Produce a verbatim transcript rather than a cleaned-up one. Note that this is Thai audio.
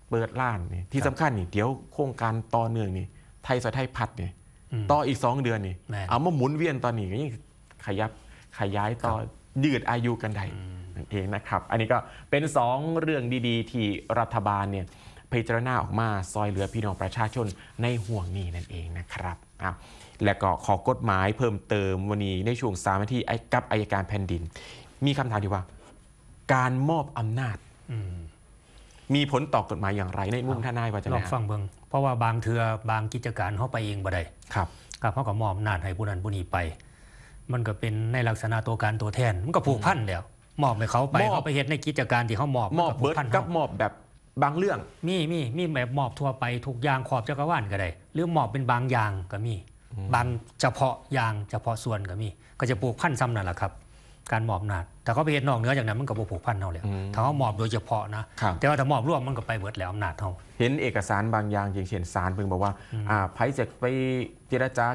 เปิดร้านนี่ที่สำคัญนี่เดี๋ยวโครงการต่อเนื่องนี่ไทยสไทยพัดนี่ต่ออีกสองเดือนนี่เอามาหมุนเวียนตอนนี้ก็ยิ่งขยับขยายต่อยืดอายุกันได้นั่นเองนะครับอันนี้ก็เป็นสองเรื่องดีๆที่รัฐบาลเนี่ยพิจารณาออกมาซอยเหลือพี่น้องประชาชนในห่วงนี้นั่นเองนะครับอ่ะและก็ขอกฎหมายเพิ่มเติมวันนี้ในช่วงสามนาทีกับอัยการแผ่นดินมีคำถามที่ว่าการมอบอำนาจมีผลต่อกฎหมายอย่างไรในมุมทนายว่าจะลองฟังเบิ่งเพราะว่าบางเทือบางกิจการเขาไปเองบ่ได้ครับครับเขาก็มอบอำนาจให้ผู้นั้นผู้นี้ไปมันก็เป็นในลักษณะตัวการตัวแทนมันก็ผูกพันแล้วมอบให้เขาไปเขาไปเฮ็ดในกิจการที่เขามอบมอบเบิร์ดกับมอบแบบบางเรื่องมีมีมีแบบมอบทั่วไปทุกอย่างขอบจักรวาลก็ได้หรือมอบเป็นบางอย่างก็มีบางเฉพาะอย่างเฉพาะส่วนก็มีก็จะผูกพันซ้ำนั่นแหละครับการมอบอำนาจแต่เขาไปเฮ็ดนอกเหนือจากนั้นมันก็บ่ผูกพันเฮาแล้วถ้าเขามอบโดยเฉพาะนะแต่ว่าถ้ามอบร่วมมันก็ไปเบิดแล้วอำนาจเฮาเห็นเอกสารบางอย่างอย่างเช่นศาลเพิ่งบอกว่าอ่าไผจะไปเจรจา